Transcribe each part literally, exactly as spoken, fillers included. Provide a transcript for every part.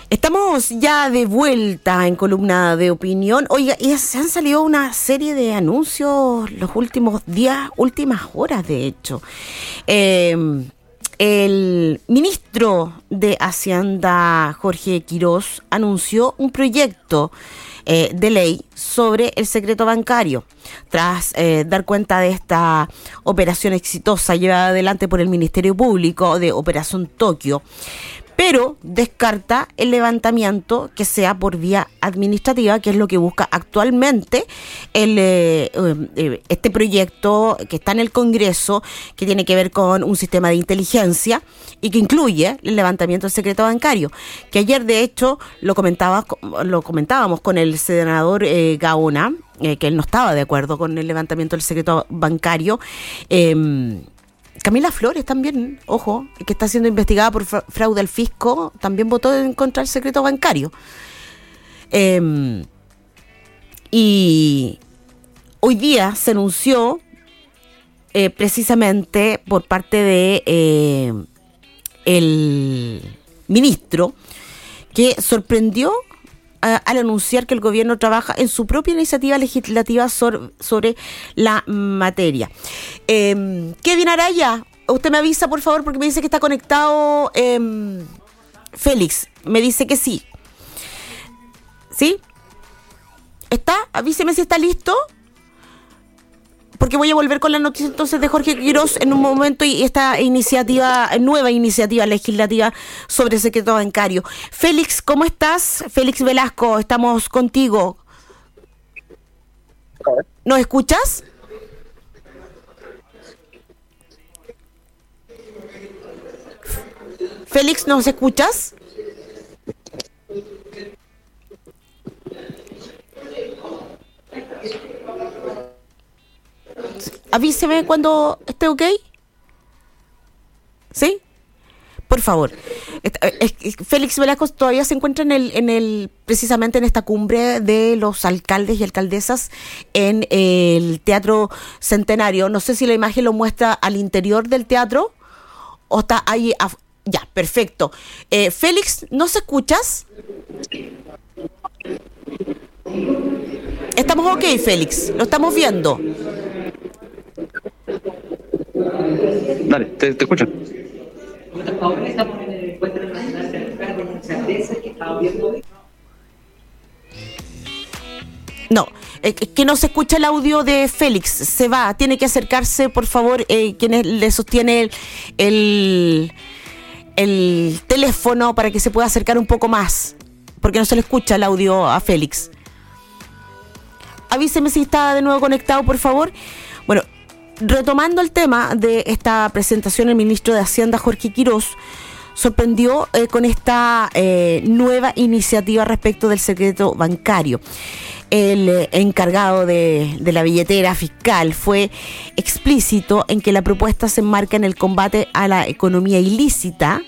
Estamos ya de vuelta en Columna de Opinión. Oiga, y se han salido una serie de anuncios los últimos días, últimas horas de hecho. Eh, el ministro de Hacienda, Jorge Quirós, anunció un proyecto eh, de ley sobre el secreto bancario, tras eh, dar cuenta de esta operación exitosa llevada adelante por el Ministerio Público de Operación Tokio, pero descarta el levantamiento que sea por vía administrativa, que es lo que busca actualmente el, eh, eh, este proyecto que está en el Congreso, que tiene que ver con un sistema de inteligencia y que incluye el levantamiento del secreto bancario, que ayer de hecho lo comentaba, lo comentábamos con el senador eh, Gaona, eh, que él no estaba de acuerdo con el levantamiento del secreto bancario. eh, Camila Flores también, ojo, que está siendo investigada por fraude al fisco, también votó en contra del secreto bancario. Eh, y hoy día se anunció eh, precisamente por parte de eh, el ministro que sorprendió a, al anunciar que el gobierno trabaja en su propia iniciativa legislativa sobre, sobre la materia. Eh, Kevin Araya, usted me avisa por favor, porque me dice que está conectado eh, Félix, me dice que sí. ¿Sí? ¿Está? Avíseme si está listo, porque voy a volver con la noticia entonces de Jorge Quirós en un momento y esta iniciativa, nueva iniciativa legislativa sobre el secreto bancario. Félix, ¿cómo estás? Félix Velasco, estamos contigo. ¿Nos escuchas? Félix, ¿nos escuchas? Avíseme cuando esté ok. ¿Sí? Por favor. Félix Velasco todavía se encuentra en el, en el, precisamente en esta cumbre de los alcaldes y alcaldesas en el Teatro Centenario. No sé si la imagen lo muestra al interior del teatro o está ahí. A, ya, perfecto. Eh, Félix, ¿nos escuchas? Estamos ok, Félix. Lo estamos viendo. Dale, te, te escucho. No, eh, que no se escucha el audio de Félix, se va, tiene que acercarse, por favor, eh, quien le sostiene el, el, el teléfono para que se pueda acercar un poco más, porque no se le escucha el audio a Félix. Avíseme si está de nuevo conectado, por favor. Bueno, retomando el tema de esta presentación, el ministro de Hacienda, Jorge Quirós, sorprendió eh, con esta eh, nueva iniciativa respecto del secreto bancario. El eh, encargado de, de la billetera fiscal fue explícito en que la propuesta se enmarca en el combate a la economía ilícita.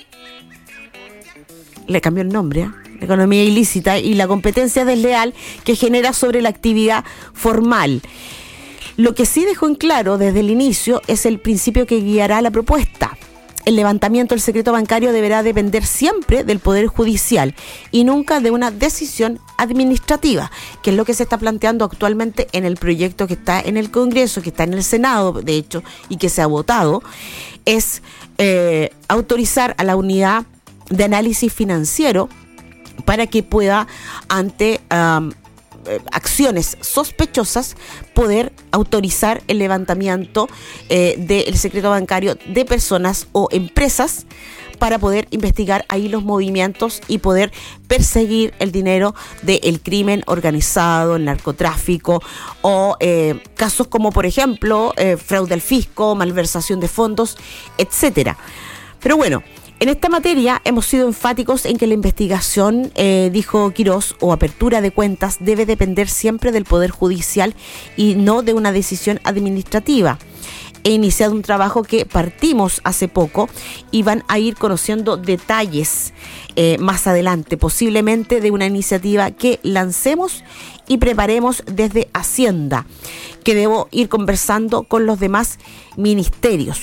Le cambió el nombre, ¿eh? La economía ilícita y la competencia desleal que genera sobre la actividad formal. Lo que sí dejó en claro desde el inicio es el principio que guiará la propuesta. El levantamiento del secreto bancario deberá depender siempre del Poder Judicial y nunca de una decisión administrativa, que es lo que se está planteando actualmente en el proyecto que está en el Congreso, que está en el Senado, de hecho, y que se ha votado, es eh, autorizar a la unidad de análisis financiero para que pueda, ante um, acciones sospechosas, poder autorizar el levantamiento eh, del secreto bancario de personas o empresas para poder investigar ahí los movimientos y poder perseguir el dinero del crimen organizado, el narcotráfico o eh, casos como, por ejemplo, eh, fraude al fisco, malversación de fondos, etcétera. Pero bueno, en esta materia hemos sido enfáticos en que la investigación, eh, dijo Quirós, o apertura de cuentas debe depender siempre del Poder Judicial y no de una decisión administrativa. He iniciado un trabajo que partimos hace poco y van a ir conociendo detalles eh, más adelante, posiblemente de una iniciativa que lancemos y preparemos desde Hacienda, que debo ir conversando con los demás ministerios.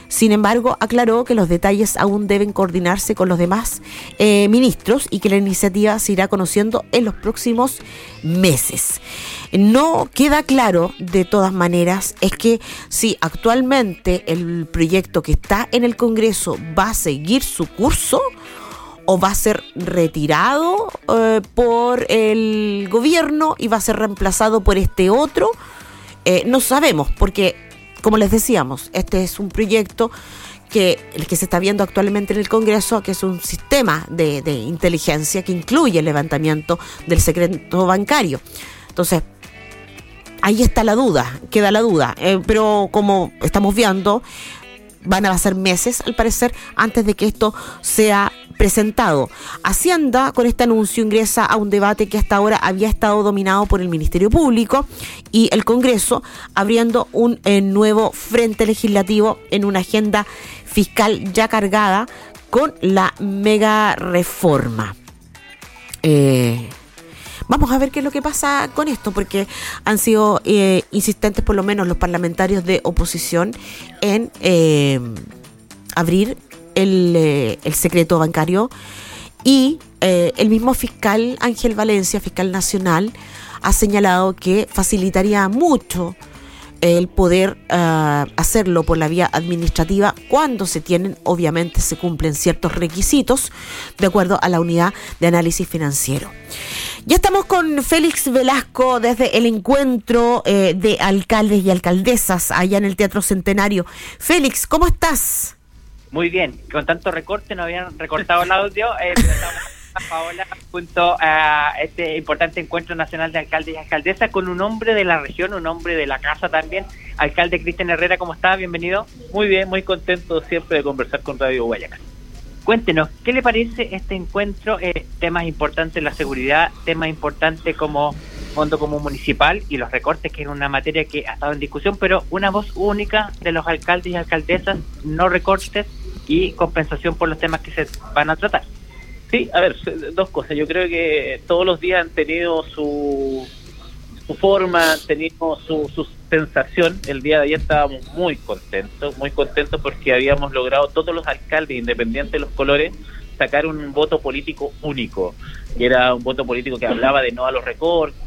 Sin embargo, aclaró que los detalles aún deben coordinarse con los demás eh, ministros y que la iniciativa se irá conociendo en los próximos meses. No queda claro, de todas maneras, es que si actualmente el proyecto que está en el Congreso va a seguir su curso o va a ser retirado eh, por el gobierno y va a ser reemplazado por este otro, eh, no sabemos, porque, como les decíamos, este es un proyecto que el que se está viendo actualmente en el Congreso, que es un sistema de, de inteligencia que incluye el levantamiento del secreto bancario. Entonces, ahí está la duda, queda la duda, eh, pero como estamos viendo, van a pasar meses, al parecer, antes de que esto sea presentado. Hacienda, con este anuncio, ingresa a un debate que hasta ahora había estado dominado por el Ministerio Público y el Congreso, abriendo un eh, nuevo frente legislativo en una agenda fiscal ya cargada con la mega reforma. Eh... Vamos a ver qué es lo que pasa con esto, porque han sido eh, insistentes por lo menos los parlamentarios de oposición en eh, abrir el, eh, el secreto bancario y eh, el mismo fiscal Ángel Valencia, fiscal nacional, ha señalado que facilitaría mucho el poder uh, hacerlo por la vía administrativa cuando se tienen, obviamente se cumplen ciertos requisitos de acuerdo a la unidad de análisis financiero. Ya estamos con Félix Velasco desde el encuentro eh, de alcaldes y alcaldesas allá en el Teatro Centenario. Félix, ¿cómo estás? Muy bien, con tanto recorte no habían recortado el audio, eh, pero estamos a Paola junto a este importante encuentro nacional de alcaldes y alcaldesas con un hombre de la región, un hombre de la casa también. Alcalde Cristian Herrera, ¿cómo está? Bienvenido. Muy bien, muy contento siempre de conversar con Radio Guayacán. Cuéntenos, ¿qué le parece este encuentro? Eh, temas importantes, la seguridad, temas importantes como Fondo Común Municipal y los recortes, que es una materia que ha estado en discusión, pero una voz única de los alcaldes y alcaldesas, no recortes y compensación por los temas que se van a tratar. Sí, a ver, dos cosas. Yo creo que todos los días han tenido su, su forma, han tenido su, su sensación. El día de ayer estábamos muy contentos, muy contentos porque habíamos logrado todos los alcaldes, independientes de los colores, sacar un voto político único, que era un voto político que hablaba de no a los recortes,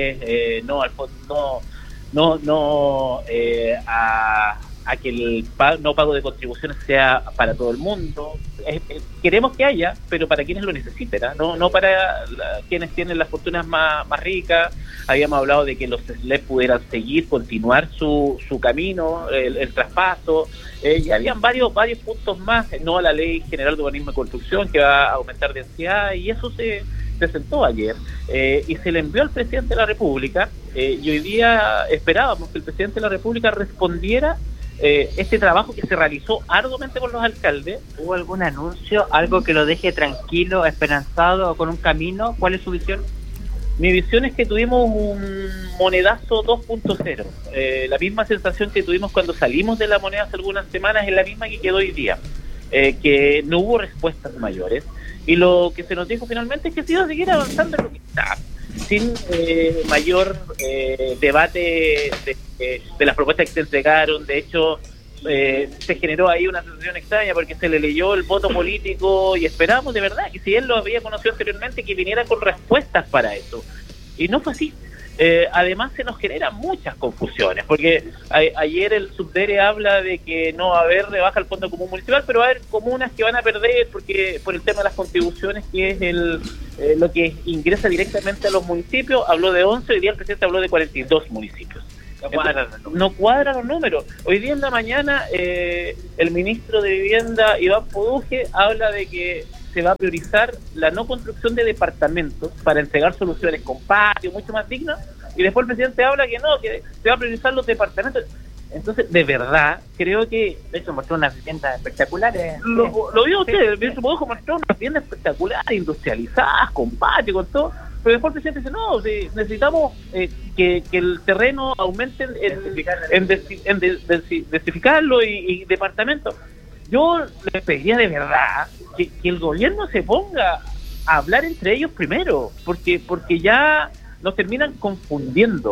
eh, no al no no no eh, a, a que el pa- no pago de contribuciones sea para todo el mundo. Eh, eh, queremos que haya, pero para quienes lo necesiten, ¿eh? no no para la, quienes tienen las fortunas más, más ricas. Habíamos hablado de que los S L E P pudieran seguir, continuar su, su camino, el, el traspaso, eh, y habían varios varios puntos más, no a la Ley General de Urbanismo y Construcción, que va a aumentar densidad, y eso se presentó ayer, eh, y se le envió al presidente de la República, eh, y hoy día esperábamos que el presidente de la República respondiera eh, este trabajo que se realizó arduamente por los alcaldes. ¿Hubo algún anuncio, algo que lo deje tranquilo, esperanzado o con un camino? ¿Cuál es su visión? Mi visión es que tuvimos un monedazo dos punto cero. Eh, la misma sensación que tuvimos cuando salimos de la moneda hace algunas semanas es la misma que quedó hoy día. Eh, que no hubo respuestas mayores. Y lo que se nos dijo finalmente es que se iba a seguir avanzando en lo que está, sin eh, mayor eh, debate de, de, de las propuestas que se entregaron. De hecho, eh, se generó ahí una sensación extraña porque se le leyó el voto político y esperábamos de verdad que si él lo había conocido anteriormente que viniera con respuestas para eso, y no fue así. Eh, además se nos generan muchas confusiones porque a, ayer el subdere habla de que no va a haber rebaja al Fondo Común Municipal, pero va a haber comunas que van a perder porque por el tema de las contribuciones, que es el eh, lo que ingresa directamente a los municipios. Habló de once, hoy día el presidente habló de cuarenta y dos municipios. No cuadran los números. No cuadran los números. Hoy día en la mañana eh, el ministro de Vivienda, Iván Poduje, habla de que se va a priorizar la no construcción de departamentos para entregar soluciones con patio mucho más dignas, y después el presidente habla que no, que se va a priorizar los departamentos. Entonces, de verdad, creo que... De hecho, mostró unas viviendas espectaculares. Lo, lo vio usted, el ministro Poduje mostró unas viviendas espectaculares, industrializadas, con patio, con todo. Pero después el presidente dice, no, si necesitamos eh, que, que el terreno aumente en, en, desi, en de, de, densificarlo y, y departamentos. Yo les pediría de verdad que, que el gobierno se ponga a hablar entre ellos primero, porque porque ya nos terminan confundiendo.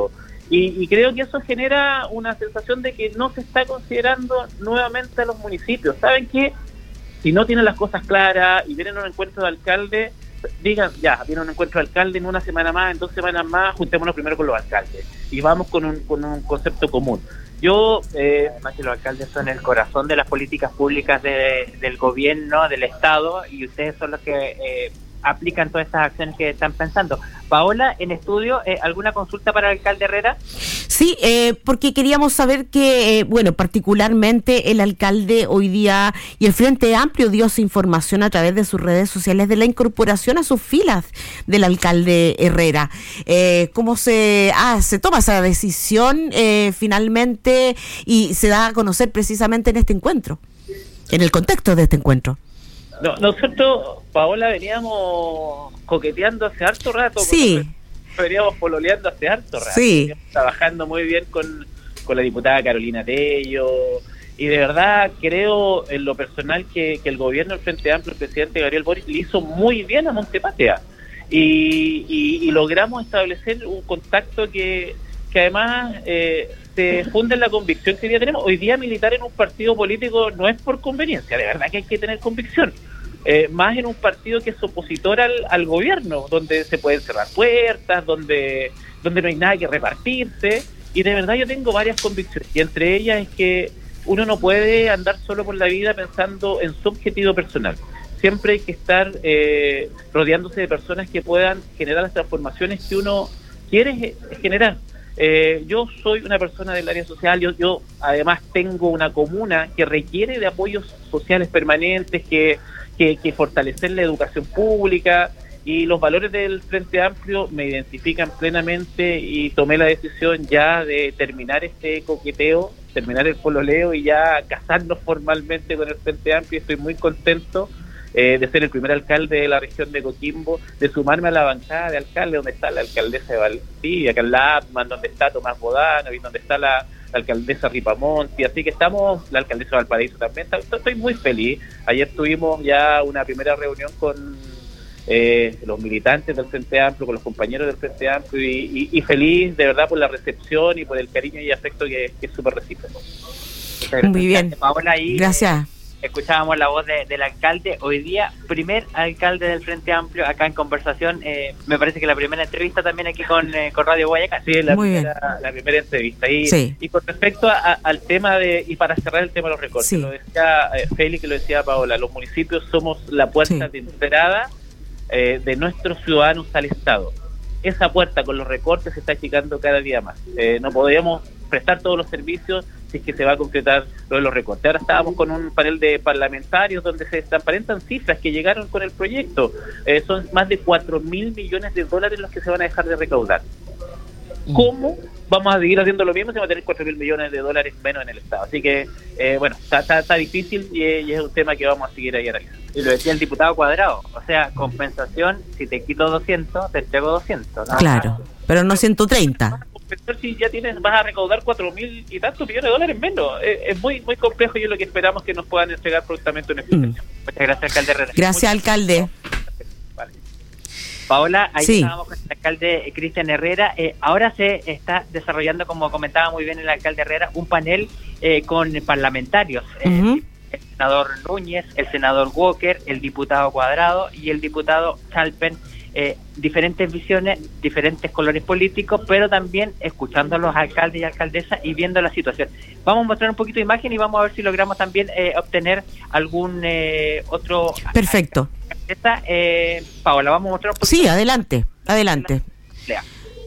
Y, y creo que eso genera una sensación de que no se está considerando nuevamente a los municipios. ¿Saben qué? Si no tienen las cosas claras y vienen a un encuentro de alcalde, digan, ya, viene un encuentro de alcalde en una semana más, en dos semanas más, juntémonos primero con los alcaldes y vamos con un, con un concepto común. Yo, eh, además que los alcaldes son el corazón de las políticas públicas de, del gobierno, del Estado, y ustedes son los que eh, aplican todas estas acciones que están pensando. Paola, en estudio, eh, ¿alguna consulta para el alcalde Herrera? Sí, eh, porque queríamos saber que, eh, bueno, particularmente el alcalde hoy día y el Frente Amplio dio su información a través de sus redes sociales de la incorporación a sus filas del alcalde Herrera. Eh, ¿Cómo se, ah, se toma esa decisión eh, finalmente y se da a conocer precisamente en este encuentro, en el contexto de este encuentro? No, nosotros, Paola, veníamos coqueteando hace harto rato. Sí. Veníamos pololeando hace harto rato. Sí. Veníamos trabajando muy bien con, con la diputada Carolina Tello. Y de verdad creo en lo personal que, que el gobierno del Frente Amplio, el presidente Gabriel Boric, le hizo muy bien a Montepatria. Y, y, y logramos establecer un contacto que, que además eh, se funde en la convicción que hoy día tenemos. Hoy día militar en un partido político no es por conveniencia, de verdad que hay que tener convicción. Eh, más en un partido que es opositor al, al gobierno, donde se pueden cerrar puertas, donde, donde no hay nada que repartirse, y de verdad yo tengo varias convicciones, y entre ellas es que uno no puede andar solo por la vida pensando en su objetivo personal. Siempre hay que estar eh, rodeándose de personas que puedan generar las transformaciones que uno quiere generar. Eh, yo soy una persona del área social, yo, yo además tengo una comuna que requiere de apoyos sociales permanentes, que Que, que fortalecer la educación pública, y los valores del Frente Amplio me identifican plenamente, y tomé la decisión ya de terminar este coqueteo, terminar el pololeo y ya casarnos formalmente con el Frente Amplio. Estoy muy contento eh, de ser el primer alcalde de la región de Coquimbo, de sumarme a la bancada de alcalde, donde está la alcaldesa de Valdivia, Carla Apman, donde está Tomás Bodano y donde está la la alcaldesa Ripamonti, así que estamos, la alcaldesa de Valparaíso también. Estoy muy feliz. Ayer tuvimos ya una primera reunión con eh, los militantes del Frente Amplio, con los compañeros del Frente Amplio, y, y, y feliz de verdad por la recepción y por el cariño y afecto que, que es súper recíproco. Muy bien, Paola, ahí, gracias. Escuchábamos la voz de, del alcalde, hoy día primer alcalde del Frente Amplio acá en conversación. Eh, me parece que la primera entrevista también aquí con, eh, con Radio Guayacán. Sí, la, primera, la primera entrevista. Y, sí. y con respecto a, al tema de, y para cerrar el tema de los recortes, sí. Lo decía eh, Félix, que lo decía Paola, los municipios somos la puerta sí. de entrada eh, de nuestros ciudadanos al Estado. Esa puerta con los recortes se está achicando cada día más. Eh, no podríamos prestar todos los servicios si es que se va a concretar lo de los recortes. Ahora estábamos con un panel de parlamentarios donde se transparentan cifras que llegaron con el proyecto. Eh, son más de cuatro mil millones de dólares los que se van a dejar de recaudar. ¿Cómo vamos a seguir haciendo lo mismo si vamos a tener cuatro mil millones de dólares menos en el Estado? Así que, eh, bueno, está, está, está difícil y, y es un tema que vamos a seguir ahí analizando. Y lo decía el diputado Cuadrado, o sea, compensación, si te quito doscientos, te entrego doscientos, ¿no? Claro, pero no ciento treinta. Si ya tienes, vas a recaudar cuatro mil y tantos millones de dólares menos, eh, es muy muy complejo, y es lo que esperamos que nos puedan entregar prontamente una explicación. Mm. Muchas gracias, alcalde Herrera. Gracias, alcalde. Vale. Paola, ahí sí. estábamos con el alcalde Cristian Herrera. Eh, ahora se está desarrollando, como comentaba muy bien el alcalde Herrera, un panel eh, con parlamentarios. Uh-huh. Eh, el senador Núñez, el senador Walker, el diputado Cuadrado y el diputado Chalpen. Eh, diferentes visiones, diferentes colores políticos, pero también escuchando a los alcaldes y alcaldesas y viendo la situación. Vamos a mostrar un poquito de imagen y vamos a ver si logramos también eh, obtener algún eh, otro... Perfecto. Esta, eh, Paola, vamos a mostrar un poquito. Sí, adelante, adelante. Lea.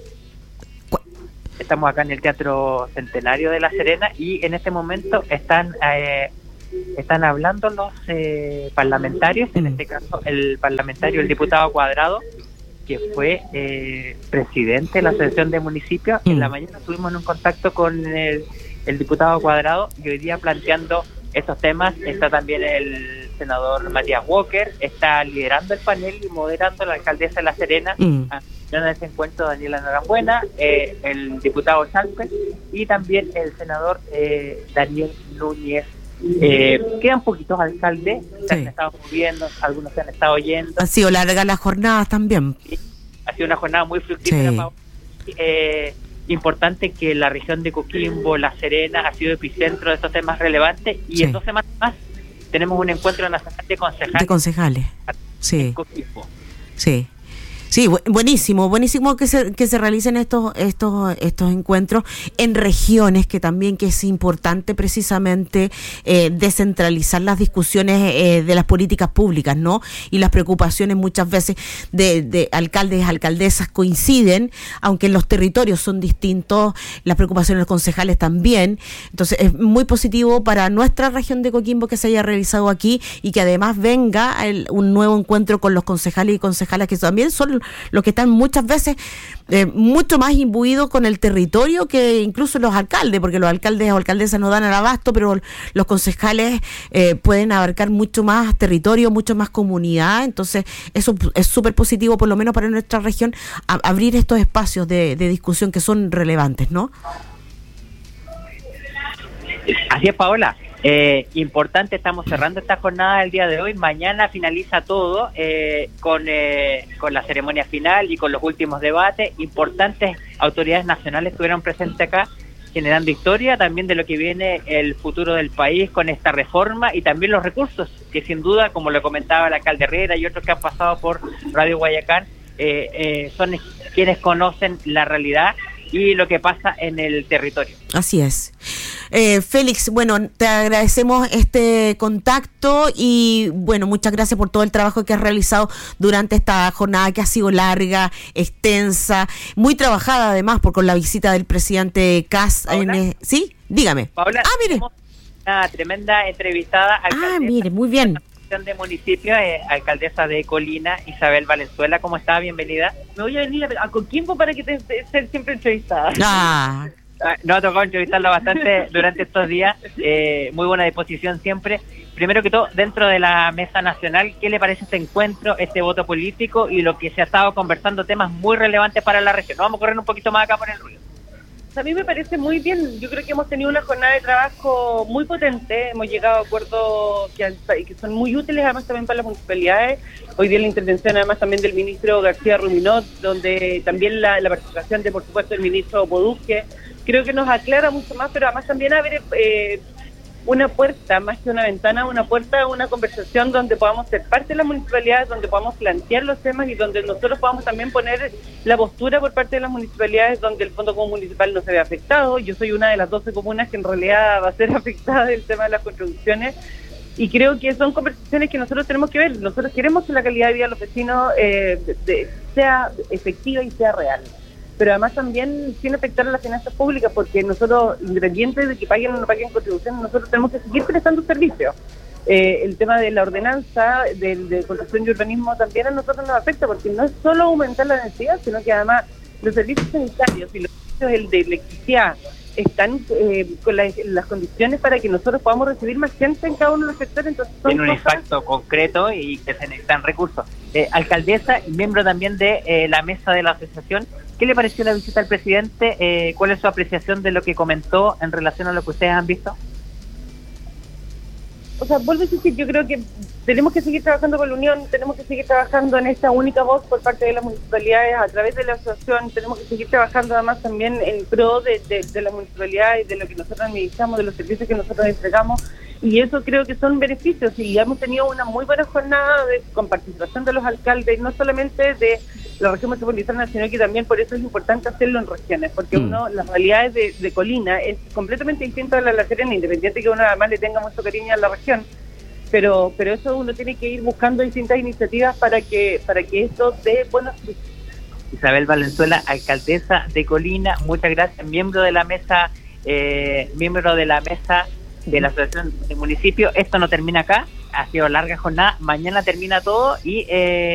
Estamos acá en el Teatro Centenario de La Serena y en este momento están... Eh, están hablando los eh, parlamentarios, en este caso el parlamentario, el diputado Cuadrado, que fue eh, presidente de la Asociación de Municipios. Mm. En la mañana estuvimos en un contacto con el, el diputado Cuadrado y hoy día planteando estos temas. Está también el senador Matías Walker, está liderando el panel y moderando la alcaldesa de La Serena. Mm. En ese encuentro Daniela Norambuena, eh, el diputado Chalpen y también el senador eh, Daniel Núñez. Eh, quedan poquitos alcaldes, se sí. han estado moviendo, algunos se han estado yendo. Han sido largas las jornadas también. Sí, ha sido una jornada muy fructífera. Sí. Eh, importante que la región de Coquimbo, La Serena, ha sido epicentro de estos temas relevantes y sí. En dos semanas más tenemos un encuentro nacional de concejales. De concejales, sí. En Coquimbo. Sí. Sí, bu- buenísimo, buenísimo que se que se realicen estos estos estos encuentros en regiones, que también que es importante precisamente eh, descentralizar las discusiones eh, de las políticas públicas, ¿no? Y las preocupaciones muchas veces de, de alcaldes, alcaldesas coinciden, aunque los territorios son distintos, las preocupaciones de los concejales también. Entonces es muy positivo para nuestra región de Coquimbo que se haya realizado aquí y que además venga el, un nuevo encuentro con los concejales y concejalas que también son los que están muchas veces eh, mucho más imbuidos con el territorio que incluso los alcaldes, porque los alcaldes o alcaldesas no dan al abasto, pero los concejales eh, pueden abarcar mucho más territorio, mucho más comunidad. Entonces eso es súper positivo, por lo menos para nuestra región, a, abrir estos espacios de, de discusión que son relevantes, ¿no? Así es, Paola. Eh, importante, estamos cerrando esta jornada el día de hoy. Mañana finaliza todo eh, con, eh, con la ceremonia final y con los últimos debates. Importantes autoridades nacionales estuvieron presentes acá, generando historia también de lo que viene el futuro del país con esta reforma y también los recursos, que sin duda, como lo comentaba el alcalde Herrera y otros que han pasado por Radio Guayacán, eh, eh, son quienes conocen la realidad y lo que pasa en el territorio. Así es. Eh, Félix, bueno, te agradecemos este contacto y bueno, muchas gracias por todo el trabajo que has realizado durante esta jornada que ha sido larga, extensa, muy trabajada además por con la visita del presidente Kast. En, ¿sí? Dígame. Paola, ah, mire. Una tremenda entrevistada. Ah, mire, muy bien. De municipio, eh, alcaldesa de Colina, Isabel Valenzuela, ¿cómo está? Bienvenida. Me voy a venir a, a Coquimbo para que te ser siempre entrevistada. Ah. Nos ha tocado entrevistarla bastante durante estos días, eh, muy buena disposición siempre. Primero que todo, dentro de la mesa nacional, ¿qué le parece este encuentro, este voto político y lo que se ha estado conversando, temas muy relevantes para la región? Nos vamos a correr un poquito más acá por el ruido. A mí me parece muy bien. Yo creo que hemos tenido una jornada de trabajo muy potente, hemos llegado a acuerdos que, que son muy útiles además también para las municipalidades. Hoy día la intervención además también del ministro García Ruminot, donde también la, la participación de, por supuesto, el ministro Boduque, creo que nos aclara mucho más, pero además también abre eh, una puerta, más que una ventana, una puerta a una conversación donde podamos ser parte de las municipalidades, donde podamos plantear los temas y donde nosotros podamos también poner la postura por parte de las municipalidades, donde el Fondo Común Municipal no se ve afectado. Yo soy una de las doce comunas que en realidad va a ser afectada del tema de las contribuciones y creo que son conversaciones que nosotros tenemos que ver. Nosotros queremos que la calidad de vida de los vecinos eh, de, de, sea efectiva y sea real, pero además también sin afectar a las finanzas públicas, porque nosotros, independiente de que paguen o no paguen contribuciones, nosotros tenemos que seguir prestando servicios. Eh, el tema de la ordenanza, de, de construcción y urbanismo también a nosotros nos afecta, porque no es solo aumentar la densidad, sino que además los servicios sanitarios y los servicios el de electricidad están eh, con la, las condiciones para que nosotros podamos recibir más gente en cada uno de los sectores. Entonces son Tiene un cosas... impacto concreto y que se necesitan recursos. Eh, alcaldesa y miembro también de eh, la mesa de la asociación, ¿qué le pareció la visita al presidente? Eh, ¿Cuál es su apreciación de lo que comentó en relación a lo que ustedes han visto? O sea, vuelvo a decir, yo creo que tenemos que seguir trabajando con la Unión, tenemos que seguir trabajando en esta única voz por parte de las municipalidades a través de la asociación, tenemos que seguir trabajando además también en pro de, de, de las municipalidades, de lo que nosotros administramos, de los servicios que nosotros entregamos, y eso creo que son beneficios, y hemos tenido una muy buena jornada de, con participación de los alcaldes, no solamente de la región metropolitana, sino que también por eso es importante hacerlo en regiones, porque mm. uno, las realidades de, de Colina es completamente distinta a la de La Serena, independiente que uno además le tenga mucho cariño a la región, pero pero eso uno tiene que ir buscando distintas iniciativas para que para que esto dé buenos frutos. Isabel Valenzuela, alcaldesa de Colina, muchas gracias, miembro de la mesa, eh, miembro de la mesa de la asociación del municipio. Esto no termina acá, ha sido larga jornada, mañana termina todo y eh